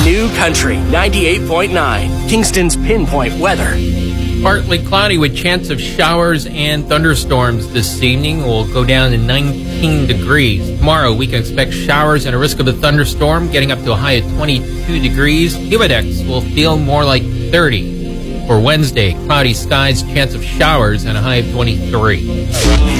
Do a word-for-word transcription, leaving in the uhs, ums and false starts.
New Country ninety-eight point nine, Kingston's Pinpoint Weather. Partly cloudy with chance of showers and thunderstorms this evening. Will go down to nineteen degrees. Tomorrow we can expect showers and a risk of a thunderstorm, getting up to a high of twenty-two degrees. Humidex will feel more like thirty. For Wednesday, cloudy skies, chance of showers, and a high of twenty-three.